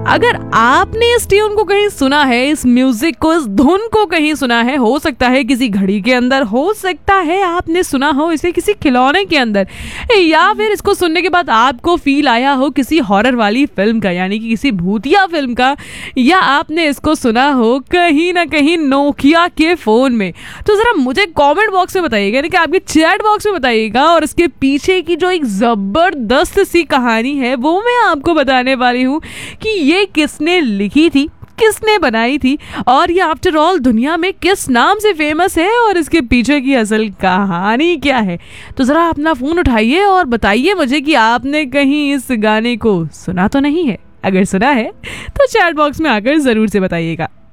अगर आपने इस ट्यून को कहीं सुना है, इस म्यूजिक को, इस धुन को कहीं सुना है, हो सकता है किसी घड़ी के अंदर, हो सकता है आपने सुना हो इसे किसी खिलौने के अंदर, या फिर इसको सुनने के बाद आपको फील आया हो किसी हॉरर वाली फिल्म का, यानी कि किसी भूतिया फिल्म का, या आपने इसको सुना हो कहीं ना कहीं नोकिया के फोन में, तो जरा मुझे कमेंट बॉक्स में बताइएगा, यानी कि आपके चैट बॉक्स में बताइएगा। और इसके पीछे की जो एक जबरदस्त सी कहानी है वो मैं आपको बताने वाली हूँ कि ये किसने लिखी थी, किसने बनाई थी, और ये आफ्टर ऑल दुनिया में किस नाम से फेमस है, और इसके पीछे की असल कहानी क्या है। तो ज़रा अपना फ़ोन उठाइए और बताइए मुझे कि आपने कहीं इस गाने को सुना तो नहीं है। अगर सुना है तो चैट बॉक्स में आकर ज़रूर से बताइएगा।